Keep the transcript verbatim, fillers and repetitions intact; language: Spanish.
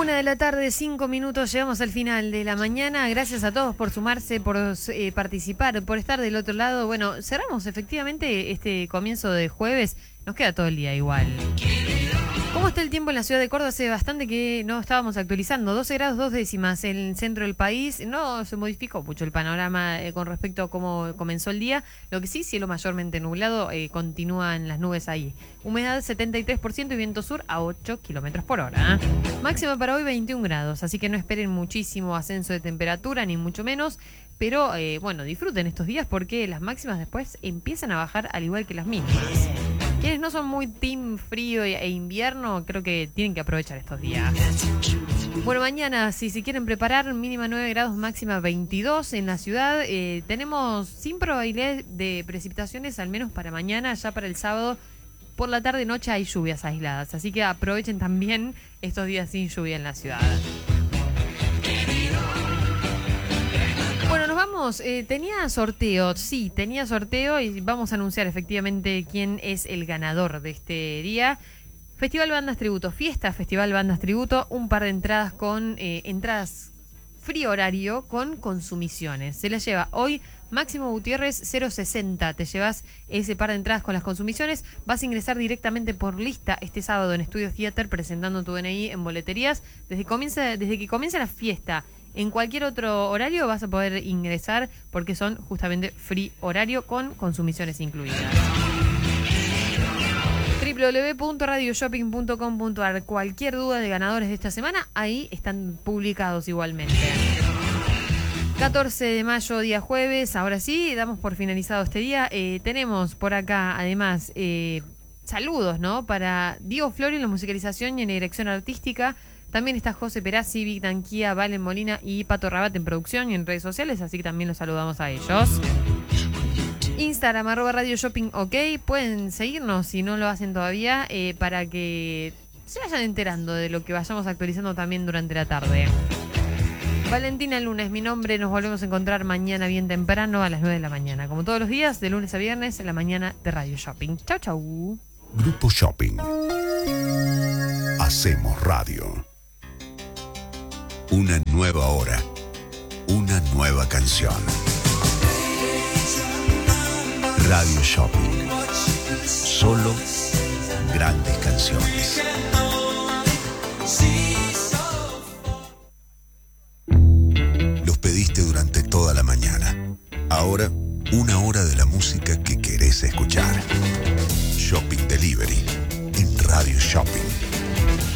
Una de la tarde, cinco minutos, llegamos al final de la mañana. Gracias a todos por sumarse, por eh, participar, por estar del otro lado. Bueno, cerramos efectivamente este comienzo de jueves. Nos queda todo el día igual. ¿Cómo está el tiempo en la ciudad de Córdoba? Hace bastante que no estábamos actualizando. doce grados dos décimas en el centro del país. No se modificó mucho el panorama eh, con respecto a cómo comenzó el día. Lo que sí, cielo mayormente nublado, eh, continúan las nubes ahí. Humedad setenta y tres por ciento y viento sur a ocho kilómetros por hora. ¿eh? Máxima para hoy veintiún grados, así que no esperen muchísimo ascenso de temperatura, ni mucho menos. Pero eh, bueno, disfruten estos días porque las máximas después empiezan a bajar al igual que las mínimas. Quienes no son muy team frío e invierno, creo que tienen que aprovechar estos días. Bueno, mañana, si se quieren preparar, mínima nueve grados, máxima veintidós en la ciudad. Eh, tenemos sin probabilidad de precipitaciones, al menos para mañana, ya para el sábado. Por la tarde noche hay lluvias aisladas, así que aprovechen también estos días sin lluvia en la ciudad. Bueno, nos vamos. Eh, tenía sorteo, sí, tenía sorteo y vamos a anunciar efectivamente quién es el ganador de este día. Festival Bandas Tributo, fiesta Festival Bandas Tributo, un par de entradas con eh, entradas free horario con consumiciones. Se las lleva hoy Máximo Gutiérrez cero sesenta. Te llevas ese par de entradas con las consumiciones. Vas a ingresar directamente por lista este sábado en Estudio Theater presentando tu D N I en boleterías. Desde, comienza, desde que comienza la fiesta. En cualquier otro horario vas a poder ingresar porque son justamente free horario con consumiciones incluidas. doble u doble u doble u punto radio shopping punto com punto a r. Cualquier duda de ganadores de esta semana, ahí están publicados igualmente. catorce de mayo, día jueves. Ahora sí, damos por finalizado este día. Eh, tenemos por acá, además, eh, saludos, ¿no? Para Diego Flori en la musicalización y en la dirección artística. También está José Perazzi, Vic Danquía, Valen Molina y Pato Rabat en producción y en redes sociales, así que también los saludamos a ellos. Instagram, arroba Radio Shopping OK. Pueden seguirnos si no lo hacen todavía, eh, para que se vayan enterando de lo que vayamos actualizando también durante la tarde. Valentina Luna es mi nombre. Nos volvemos a encontrar mañana bien temprano a las nueve de la mañana. Como todos los días, de lunes a viernes, en la mañana de Radio Shopping. Chau, chau. Grupo Shopping. Hacemos radio. Una nueva hora, una nueva canción. Radio Shopping. Solo grandes canciones.